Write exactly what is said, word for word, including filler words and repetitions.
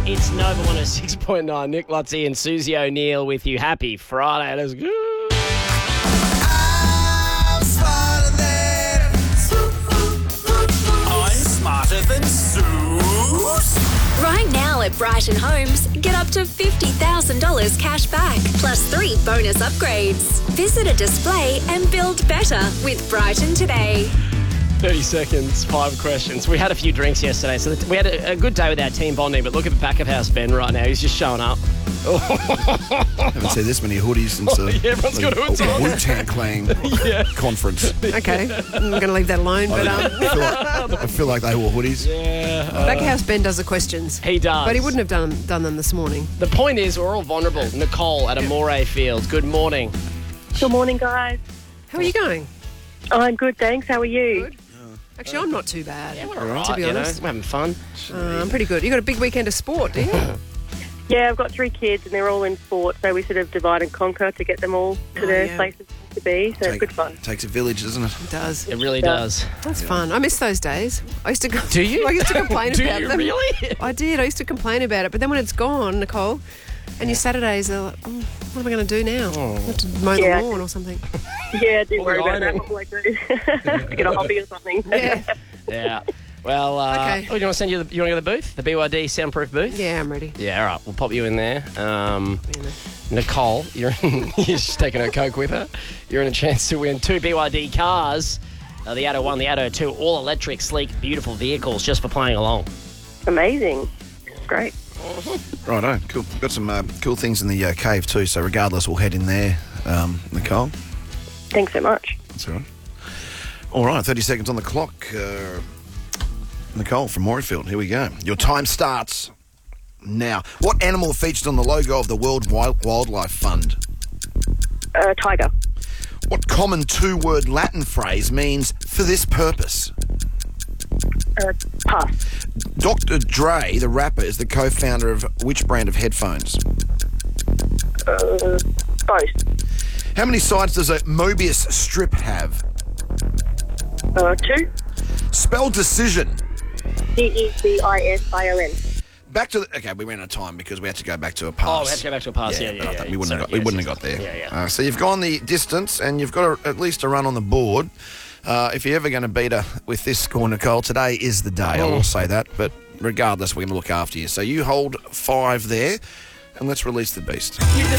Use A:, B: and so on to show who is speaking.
A: It's Nova one oh six point nine. Nick Lutzi and Susie O'Neill with you. Happy Friday. Let's go.
B: I'm smarter than I'm smarter than Zeus.
C: Right now at Brighton Homes, get up to fifty thousand dollars cash back, plus three bonus upgrades. Visit a display and build better with Brighton today.
A: thirty seconds, five questions. We had a few drinks yesterday, so we had a, a good day with our team bonding, but look at the back of house Ben right now. He's just showing up.
D: Haven't seen this many hoodies since
A: Oh,
D: uh,
A: yeah, everyone's got hoods
D: the
A: on.
D: Wu-Tang Clan
A: Yeah.
D: conference.
E: Okay, I'm going to leave that alone. But
D: I,
E: um,
D: feel like, I feel like they wore hoodies.
A: Yeah. uh,
E: Backhouse Ben does the questions.
A: he does.
E: But he wouldn't have done done them this morning.
A: The point is, we're all vulnerable. Nicole at Amore Field. Good morning.
F: Good morning, guys.
E: How are you going?
F: I'm good, thanks. How are you?
E: Good. Actually, I'm not too bad.
A: Yeah, we're all right,
E: to be
A: you know.
E: honest.
A: We're having fun.
E: Uh, I'm pretty good. You got a big weekend of sport, do you?
F: Yeah, I've got three kids and they're all in sport, so we sort of divide and conquer to get them all to
E: Oh,
F: their
E: yeah.
F: places to be, so it's good fun.
D: Takes a village, doesn't it?
E: It does.
A: It really does.
E: That's fun. I miss those days. I used to go.
A: Do you?
E: I used to complain
A: Do
E: about
A: you
E: them.
A: really?
E: I did. I used to complain about it, but then when it's gone, Nicole, and your Saturdays are like, oh, what am I going to do now?
A: Oh.
E: I have to mow
F: Yeah.
E: the lawn or something.
F: Yeah, don't
A: All
F: worry
A: the
F: about that.
A: ironing.
F: What will I do? Get a hobby or something.
E: Yeah.
A: Yeah. Well, uh,
E: Okay.
A: oh, you want to send you the, you want to go to the booth? The B Y D soundproof booth?
E: Yeah, I'm ready.
A: Yeah, all right. We'll pop you in there. Um,
E: You know.
A: Nicole, you're in, you're just taking her Coke with her. You're in a chance to win two B Y D cars. Uh, the Atto one, the Atto two, all electric, sleek, beautiful vehicles just for playing along.
F: Amazing. Great.
D: Righto, cool. Got some uh, cool things in the uh, cave too, so regardless, we'll head in there, um, Nicole.
F: Thanks so much.
D: That's all right. All right, thirty seconds on the clock. Uh, Nicole from Morayfield, here we go. Your time starts now. What animal featured on the logo of the World Wild- Wildlife Fund?
F: Uh, tiger.
D: What common two-word Latin phrase means for this purpose?
F: Uh, pass.
D: Doctor Dre, the rapper, is the co-founder of which brand of headphones?
F: Uh, both.
D: How many sides does a Mobius strip have?
F: Uh, two.
D: Spell decision.
F: D E C I S I O N.
D: Back to the... Okay, we ran out of time because we had to go back to a
A: Oh,
D: pass.
A: we have to go back to a pass. Yeah, yeah,
D: but I
A: yeah.
D: thought we wouldn't,
A: Sorry,
D: have, got, we
A: yes,
D: wouldn't
A: yes.
D: have got there.
A: Yeah, yeah.
D: Uh, so you've gone the distance and you've got a, at least a run on the board. Uh, if you're ever going to beat her with this score, Nicole, today is the day. I will say that. But regardless, we're going to look after you. So you hold five there and let's release the beast.
B: With the